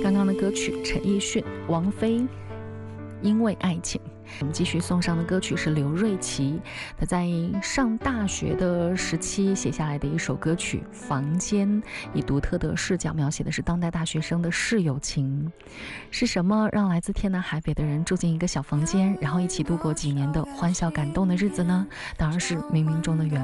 刚刚的歌曲陈奕迅、王菲《因为爱情》。我们继续送上的歌曲是刘瑞琦，他在上大学的时期写下来的一首歌曲《房间》，以独特的视角描写的是当代大学生的室友情。是什么让来自天南海北的人住进一个小房间，然后一起度过几年的欢笑感动的日子呢？当然是冥冥中的缘